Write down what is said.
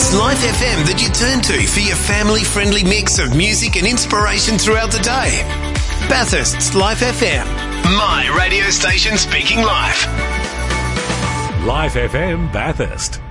It's Life FM that you turn to for your family-friendly mix of music and inspiration throughout the day. Bathurst's Life FM. My radio station speaking life. Life FM Bathurst.